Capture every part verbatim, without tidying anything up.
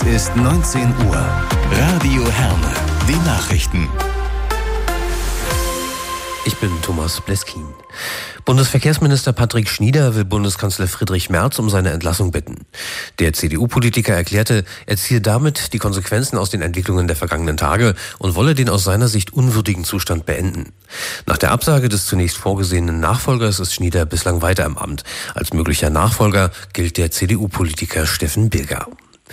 ist neunzehn Uhr. Radio Herne. Die Nachrichten. Ich bin Thomas Bleskin. Bundesverkehrsminister Patrick Schnieder will Bundeskanzler Friedrich Merz um seine Entlassung bitten. Der C D U-Politiker erklärte, er ziehe damit die Konsequenzen aus den Entwicklungen der vergangenen Tage und wolle den aus seiner Sicht unwürdigen Zustand beenden. Nach der Absage des zunächst vorgesehenen Nachfolgers ist Schnieder bislang weiter im Amt. Als möglicher Nachfolger gilt der C D U-Politiker Steffen Bilger.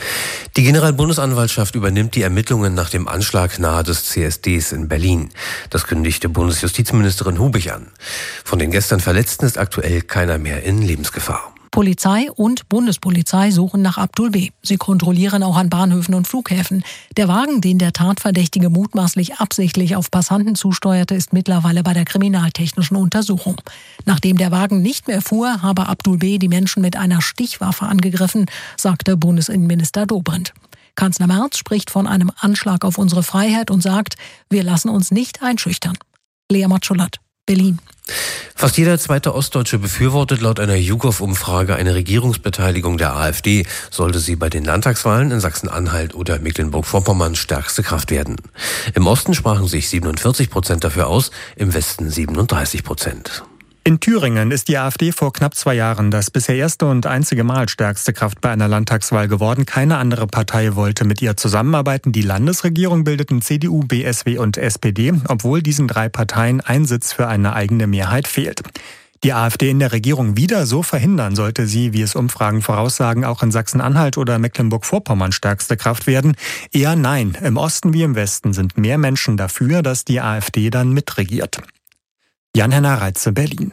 Die Generalbundesanwaltschaft übernimmt die Ermittlungen nach dem Anschlag nahe des C S Ds in Berlin. Das kündigte Bundesjustizministerin Hubig an. Von den gestern Verletzten ist aktuell keiner mehr in Lebensgefahr. Polizei und Bundespolizei suchen nach Abdul B. Sie kontrollieren auch an Bahnhöfen und Flughäfen. Der Wagen, den der Tatverdächtige mutmaßlich absichtlich auf Passanten zusteuerte, ist mittlerweile bei der kriminaltechnischen Untersuchung. Nachdem der Wagen nicht mehr fuhr, habe Abdul B. die Menschen mit einer Stichwaffe angegriffen, sagte Bundesinnenminister Dobrindt. Kanzler Merz spricht von einem Anschlag auf unsere Freiheit und sagt, wir lassen uns nicht einschüchtern. Lea Matschulat, Berlin. Fast jeder zweite Ostdeutsche befürwortet laut einer YouGov-Umfrage eine Regierungsbeteiligung der AfD, sollte sie bei den Landtagswahlen in Sachsen-Anhalt oder Mecklenburg-Vorpommern stärkste Kraft werden. Im Osten sprachen sich siebenundvierzig Prozent dafür aus, im Westen siebenunddreißig Prozent. In Thüringen ist die AfD vor knapp zwei Jahren das bisher erste und einzige Mal stärkste Kraft bei einer Landtagswahl geworden. Keine andere Partei wollte mit ihr zusammenarbeiten. Die Landesregierung bildeten C D U, B S W und S P D, obwohl diesen drei Parteien ein Sitz für eine eigene Mehrheit fehlt. Die AfD in der Regierung wieder so verhindern, sollte sie, wie es Umfragen voraussagen, auch in Sachsen-Anhalt oder Mecklenburg-Vorpommern stärkste Kraft werden? Eher nein. Im Osten wie im Westen sind mehr Menschen dafür, dass die AfD dann mitregiert. Jan-Henner Reitze, Berlin.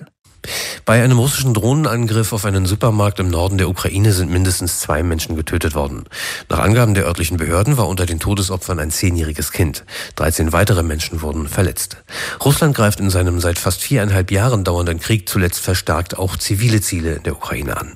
Bei einem russischen Drohnenangriff auf einen Supermarkt im Norden der Ukraine sind mindestens zwei Menschen getötet worden. Nach Angaben der örtlichen Behörden war unter den Todesopfern ein zehnjähriges Kind. dreizehn weitere Menschen wurden verletzt. Russland greift in seinem seit fast viereinhalb Jahren dauernden Krieg zuletzt verstärkt auch zivile Ziele in der Ukraine an.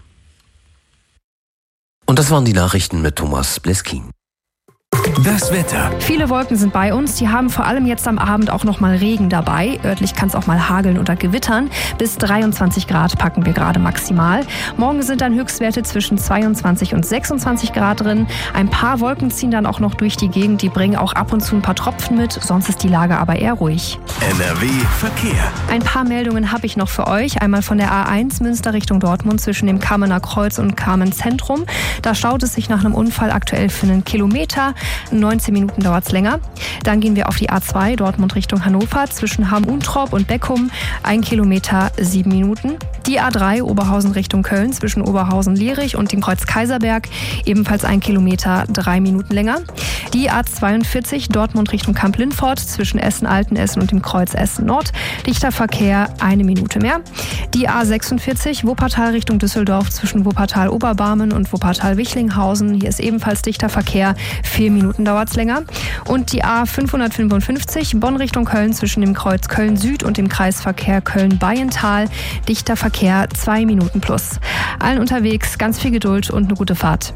Und das waren die Nachrichten mit Thomas Bleskin. Das Wetter. Viele Wolken sind bei uns. Die haben vor allem jetzt am Abend auch noch mal Regen dabei. Örtlich kann es auch mal hageln oder gewittern. Bis dreiundzwanzig Grad packen wir gerade maximal. Morgen sind dann Höchstwerte zwischen zweiundzwanzig und sechsundzwanzig Grad drin. Ein paar Wolken ziehen dann auch noch durch die Gegend. Die bringen auch ab und zu ein paar Tropfen mit. Sonst ist die Lage aber eher ruhig. N R W Verkehr. Ein paar Meldungen habe ich noch für euch. Einmal von der A eins Münster Richtung Dortmund zwischen dem Kamener Kreuz und Kamen Zentrum. Da staut es sich nach einem Unfall aktuell für einen Kilometer. neunzehn Minuten dauert es länger. Dann gehen wir auf die A zwei Dortmund Richtung Hannover zwischen Hamm-Untrop und Beckum. Ein Kilometer, sieben Minuten. Die A drei Oberhausen Richtung Köln zwischen Oberhausen-Lierich und dem Kreuz Kaiserberg. Ebenfalls ein Kilometer, drei Minuten länger. Die A zweiundvierzig Dortmund Richtung Kamp-Lindfort zwischen Essen-Altenessen und dem Kreuz Essen-Nord. Dichter Verkehr, eine Minute mehr. Die A sechsundvierzig Wuppertal Richtung Düsseldorf zwischen Wuppertal-Oberbarmen und Wuppertal-Wichlinghausen. Hier ist ebenfalls dichter Verkehr, vier Minuten dauert es länger. Und die A fünfhundertfünfundfünfzig Bonn Richtung Köln zwischen dem Kreuz Köln-Süd und dem Kreisverkehr Köln-Bayental. Dichter Verkehr, zwei Minuten plus. Allen unterwegs ganz viel Geduld und eine gute Fahrt.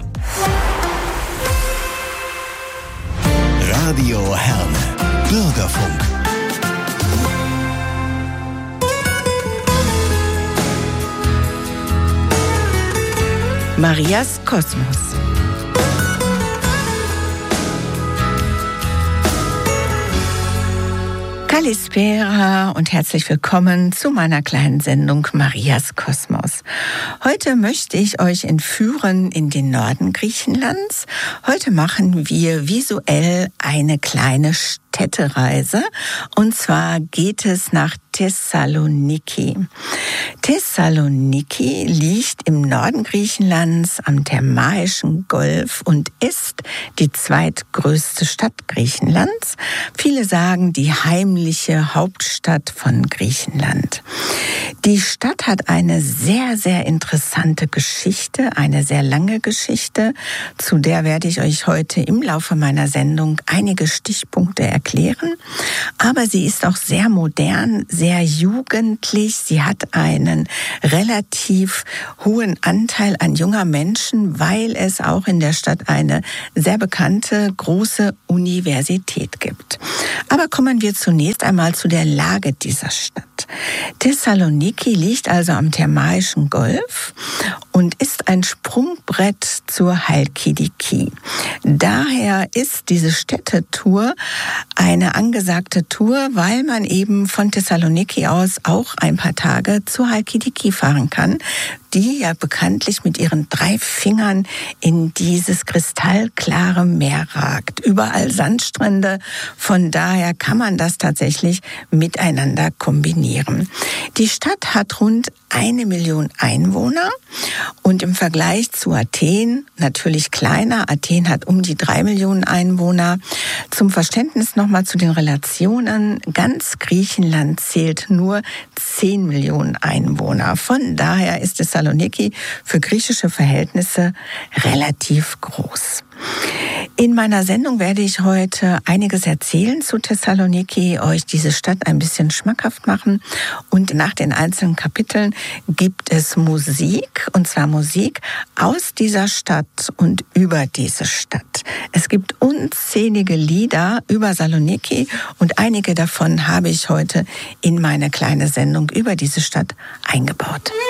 Radio Herne. Bürgerfunk. Marias Kosmos. Kalispera und herzlich willkommen zu meiner kleinen Sendung Marias Kosmos. Heute möchte ich euch entführen in den Norden Griechenlands. Heute machen wir visuell eine kleine Städtereise und zwar geht es nach Thessaloniki. Thessaloniki liegt im Norden Griechenlands am Thermaischen Golf und ist die zweitgrößte Stadt Griechenlands. Viele sagen die heimliche Hauptstadt von Griechenland. Die Stadt hat eine sehr, sehr interessante Geschichte, eine sehr lange Geschichte, zu der werde ich euch heute im Laufe meiner Sendung einige Stichpunkte erklären. Aber sie ist auch sehr modern, sehr jugendlich. Sie hat einen relativ hohen Anteil an junger Menschen, weil es auch in der Stadt eine sehr bekannte große Universität gibt. Aber kommen wir zunächst Zunächst einmal zu der Lage dieser Stadt. Thessaloniki liegt also am Thermaischen Golf und ist ein Sprungbrett zur Halkidiki. Daher ist diese Städtetour eine angesagte Tour, weil man eben von Thessaloniki aus auch ein paar Tage zur Halkidiki fahren kann, die ja bekanntlich mit ihren drei Fingern in dieses kristallklare Meer ragt. Überall Sandstrände, von daher kann man das tatsächlich miteinander kombinieren. Die Stadt hat rund eine Million Einwohner und im Vergleich zu Athen natürlich kleiner. Athen hat um die drei Millionen Einwohner. Zum Verständnis nochmal zu den Relationen. Ganz Griechenland zählt nur zehn Millionen Einwohner. Von daher ist Thessaloniki für griechische Verhältnisse relativ groß. In meiner Sendung werde ich heute einiges erzählen zu Thessaloniki, euch diese Stadt ein bisschen schmackhaft machen. Und nach den einzelnen Kapiteln gibt es Musik, und zwar Musik aus dieser Stadt und über diese Stadt. Es gibt unzählige Lieder über Saloniki und einige davon habe ich heute in meine kleine Sendung über diese Stadt eingebaut.